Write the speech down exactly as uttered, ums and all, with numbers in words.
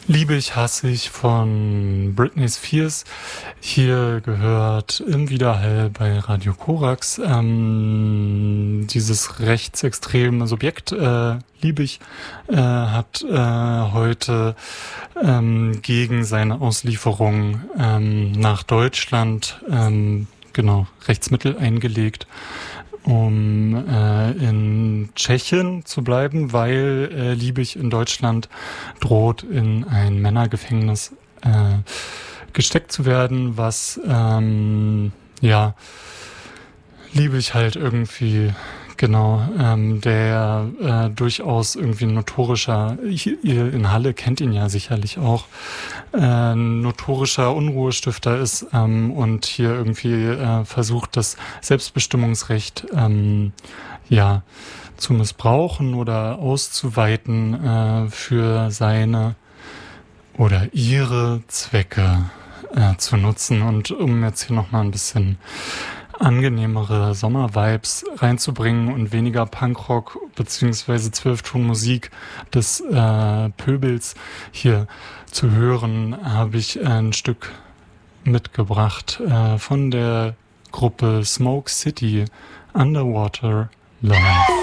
Liebe ich, hasse ich von Britney Spears. Hier gehört im Widerhall bei Radio Korax ähm, dieses rechtsextreme Subjekt, äh, liebe ich, äh, hat äh, heute ähm, gegen seine Auslieferung ähm, nach Deutschland ähm, genau Rechtsmittel eingelegt, um äh, in Tschechien zu bleiben, weil äh, Liebig in Deutschland droht, in ein Männergefängnis äh, gesteckt zu werden, was ähm, ja Liebig halt irgendwie genau ähm, der äh, durchaus irgendwie ein notorischer, ihr in Halle kennt ihn ja sicherlich auch, äh, notorischer Unruhestifter ist ähm, und hier irgendwie äh, versucht, das Selbstbestimmungsrecht ähm, ja zu missbrauchen oder auszuweiten äh, für seine oder ihre Zwecke äh, zu nutzen. Und um jetzt hier nochmal ein bisschen angenehmere Sommervibes reinzubringen und weniger Punkrock beziehungsweise Zwölftonmusik des äh, Pöbels hier zu hören, habe ich ein Stück mitgebracht äh, von der Gruppe Smoke City, Underwater Love.